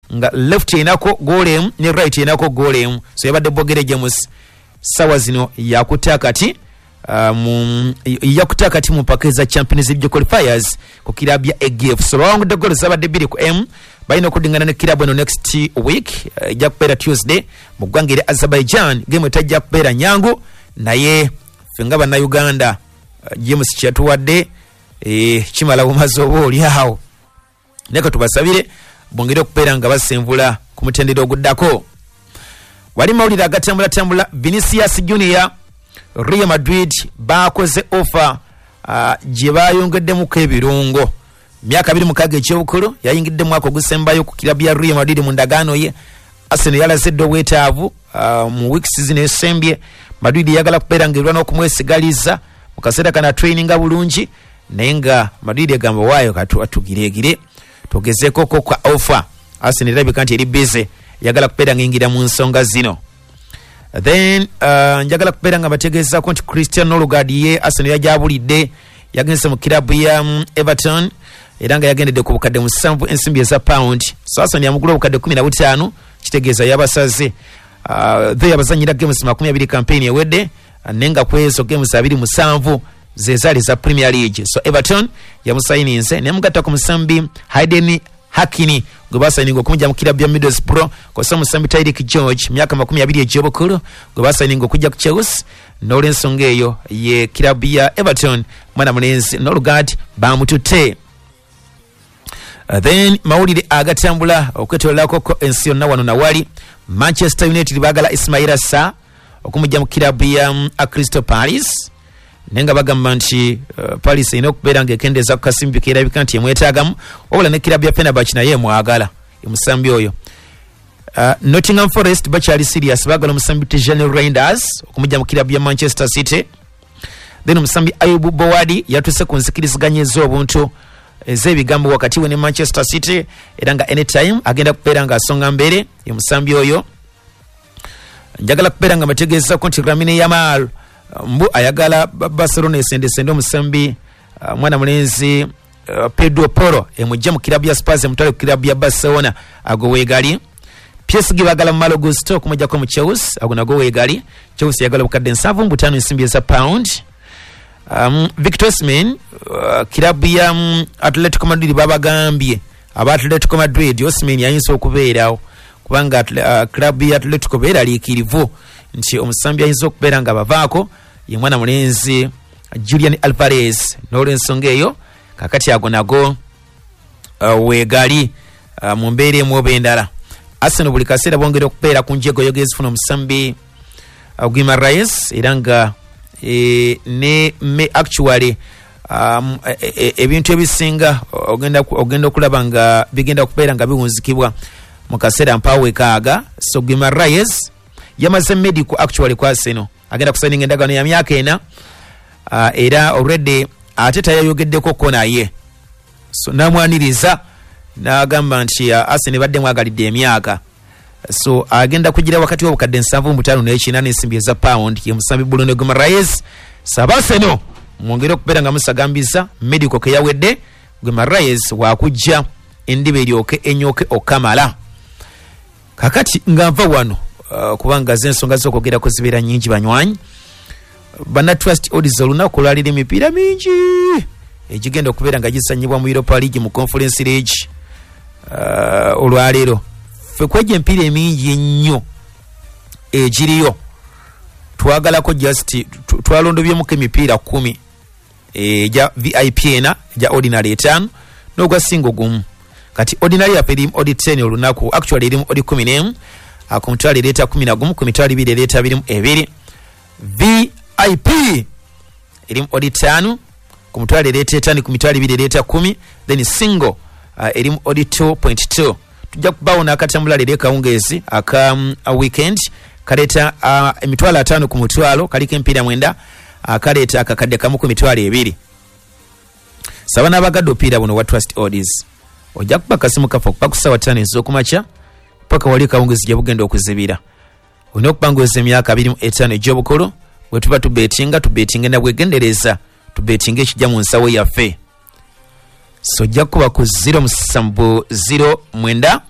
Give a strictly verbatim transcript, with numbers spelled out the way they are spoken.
nga left inako golem ne right inako golem. So yabadde Bogere James sawa zino yakuta kati um, yakuta kati mu pakeza Champions League qualifiers ku kilabu ya A G F. So round the goal zabadde biri ku M bayina kudingana ne kilabu no next week uh, jakupera Tuesday mu gwangire Azerbaijan. Game etajja kupera nyangu naye fenga bana Uganda uh, James kyatuwadde eh kimala bumazo oli awo neka tubasabire bongere okupera nga basenvula ku mutendero oguddako. Wali mawulire agatambula tambula Vinicius Junior Real Madrid bakoze offer uh, gye bayongeddemu ko ebirungo myaka abiri mukaaga ekyobukulu yayingidde mwaka ogusembayo ku kilabu ya Real Madrid mu ndagaano ye. Arsenal yalazidde obwetaavu uh, mu weeks zino esembye. Madrid yagala kupera ngirwa n'okumwesigaliza mu kaseera kana traininga bulungi naye nga Madrid egamba waayo katu atugiregire togezeko ko kwa offer. Arsenal erabika nti eri busy yagala kupera ngingira mu nsonga zino. Then uh, njagala kupera nga bategeeza ko nti Cristiano Ronaldo ye Arsenal yajabulidde yagenze mu kilabu ya um, Everton era nga yagendedde ku bukadde musanvu ensimbi eza pound. So Arsenal yamugula bukadde kumi na butaano kitegeeza yabasaze uh, they abazanyira games makumi abiri campaign ewedde uh, nenga kwezo games abiri musanvu zezali za Premier League. So Everton yamusaininze ne mugatta ku musambi Hayden Hakini gwe basaininga okujja mu kilabu ya Middlesbrough ko sa musambi Tyreek George myaka makumi abiri egyobukulu gwe basaininga okujja ku Chelsea. N'olwensonga eyo ye kilabu ya Everton mwana mulenzi Norgard bamututte. Uh, then mawulire agatambula okwetolako ko ensi yonna wano nawali Manchester United bagala Ismaila Sarr okumujja mu kilabu ya um, Crystal Palace nenga bagamba nti uh, Palace ino okubeera ng'ekendeeza ku kasimbi keerabika nti emwetaagamu wabula ne kilabu ya Fenerbahce naye mwagala emusambi oyo. Uh, Nottingham Forest bakyali serious bagala omusambi Tijani Reinders okumujja mu kilabu ya Manchester City. Then omusambi Ayubu Bowadi yatuse ku nzikiriziganya ez'obuntu ez'ebigambo wakati we ne Manchester City era nga anytime agenda kubeera nga asonga mbere emusambi oyo. Njagala kubeera nga bategeeza ko nti Lamine Yamal mbu ayagala Barcelona esendesende omusambi uh, mwana mulenzi uh, Pedro Porro emujja mu kilabu ya Spurs emutwale ku kilabu ya Barcelona ago weegali. P S G bagala Malo Gusto okumujjako mu Chelsea ago nago weegali. Chelsea yagala bukadde nsanvu mu butaano ensimbi eza pound. Um, Victor Osimhen uh, kilabu ya um, Atletico Madrid babagambye aba Atletico Madrid Osimhen yayinza okubeerawo kubanga uh, kilabu ya Atletico beeraliikirivu nti omusambi ayinza okubeera nga bavaako ye mwana mulenzi Julian Alvarez. N'olwensonga eyo kakati ago nago uh, weegali uh, mu mbeera emu oba endala. Arsenal buli kaseera bongera okubeera ku njego yogezifuna omusambi uh, Guimaraes era nga E, ne me actually um, ebintu e, e, ebisinga ogenda ogenda okulaba nga bigenda kubeera nga biwunzikibwa mu kaseera mpawe kaaga. So Guimaraes yamaze medical actually kwa Arsenal agenda kusaninga endagaano ya myaka ena uh, era already ate tayayogeddeko ko naye. So namwaniriza n'agamba nti uh, Arsenal badde mwagalidde emyaka. So agenda kugira wakati wa bukadde nsanvu mutaano n'ekina n'ensimbi eza pound ye musambi Bruno Guimaraes sabaseno mwongere okubeera nga musagambiza medical ke yawedde Guimaraes wakujja endibe eryoke enyoke okamala. Kakati nga nva wano uh, kubanga z'ensonga z'okwogera ko zibeera nnyingi banywanyi bana trust odds olunaku lwalira emipiira mingi egigenda okubeera nga gisanyibwa mu Europa League mu Conference League uh, olwaleero fe kwejja empiira emingi ennyo egiriyo twagalako just twalondobyemu emipiira kumi eja V I P ena eja ordinary etaano n'ogwa singo gumu. Kati ordinary yaffe erimu odi ten olunaku actually erimu odi kumi n'emu ku mitwalo ereeta kumi na gumu ku mitwalo ibiri ereeta birimu ebiri. V I P erimu odi ttaano ku mitwalo ereeta etaano ku mitwalo ibiri ereeta kumi. Then single uh, erimu odi two point two. Tujja kubawo n'akatambula leero kawungeezi aka um, weekend kaleeta uh, emitwalo ataano ku mutwalo kaliko empiira mwenda akaleeta akakadde kamu ku mitwalo ebiri. Saba n'abagadde opiira buno wa trust odds ojja kuba kasimu kafa okuba ku ssaawa ttaano ez'okumakya paka wali kawungeezi gye bugenda okuzibira. Olina okuba ng'oweza emyaka abiri mu etaano egy'obukulu bwe tuba tubeetinga tubeetinga na bwegendereza tubeetinga ekijja mu nsawo yaffe. So ojja kuba ku zero musanvu zero mwenda